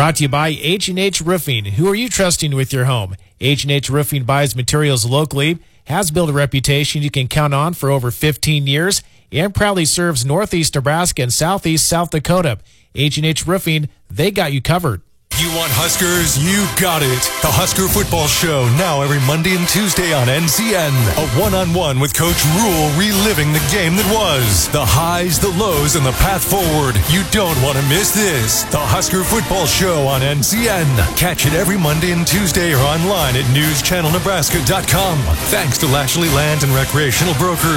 Brought to you by H&H Roofing. Who are you trusting with your home? H&H Roofing buys materials locally, has built a reputation you can count on for over 15 years, and proudly serves Northeast Nebraska and Southeast South Dakota. H&H Roofing, they got you covered. You want Huskers? You got it. The Husker Football Show, now every Monday and Tuesday on NCN. A one-on-one with Coach Rule, reliving the game that was. The highs, the lows, and the path forward. You don't want to miss this. The Husker Football Show on NCN. Catch it every Monday and Tuesday or online at newschannelnebraska.com. Thanks to Lashley Land and Recreational Brokers.